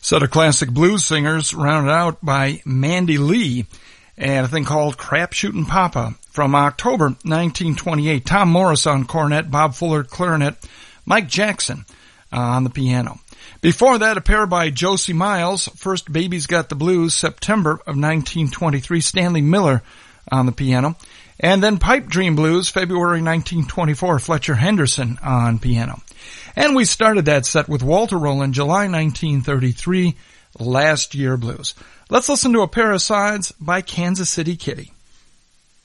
Set of classic blues singers rounded out by Mandy Lee and a thing called Crap Shootin' Papa from October 1928. Tom Morris on cornet, Bob Fuller clarinet, Mike Jackson on the piano. Before that, a pair by Josie Miles, First Baby's Got the Blues, September of 1923, Stanley Miller on the piano. And then Pipe Dream Blues, February 1924, Fletcher Henderson on piano. And we started that set with Walter Rowland, July 1933, Last Year Blues. Let's listen to a pair of sides by Kansas City Kitty.